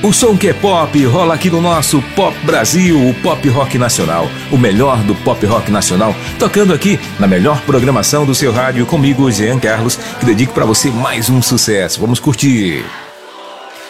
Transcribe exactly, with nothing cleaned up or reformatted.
O som que é pop rola aqui no nosso Pop Brasil, o pop rock nacional. O melhor do pop rock nacional, tocando aqui na melhor programação do seu rádio comigo, Jean Carlos, que dedico pra você mais um sucesso. Vamos curtir.